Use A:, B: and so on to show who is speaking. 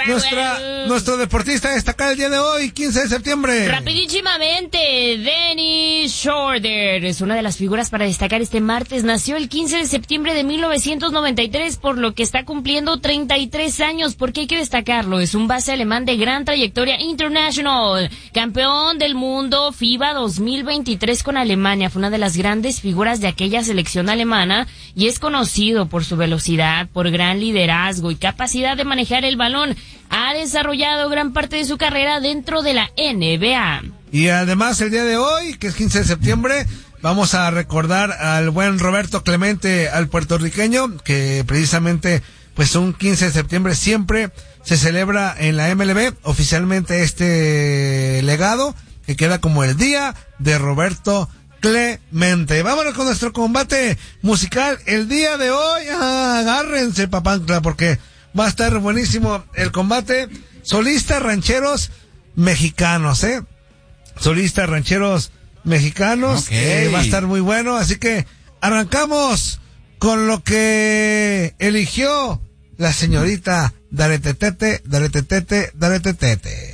A: Nuestro deportista destacado el día de hoy, 15 de septiembre.
B: Rapidísimamente, Dennis Schroeder es una de las figuras para destacar este martes. Nació el 15 de septiembre de 1993, por lo que está cumpliendo 33 años. ¿Por qué hay que destacarlo? Es un base alemán de gran trayectoria internacional, campeón del mundo FIBA 2023 con Alemania. Fue una de las grandes figuras de aquella selección alemana y es conocido por su velocidad, por gran liderazgo y capacidad de manejar el balón. Ha desarrollado gran parte de su carrera dentro de la NBA.
A: Y además el día de hoy, que es 15 de septiembre, vamos a recordar al buen Roberto Clemente, al puertorriqueño, que precisamente pues un 15 de septiembre siempre se celebra en la MLB oficialmente este legado que queda como el día de Roberto Clemente. Vámonos con nuestro combate musical el día de hoy. Agárrense, papantla, porque va a estar buenísimo el combate. Solistas rancheros mexicanos, solistas rancheros mexicanos.
C: Okay.
A: Va a estar muy bueno, así que arrancamos con lo que eligió la señorita Daretetete.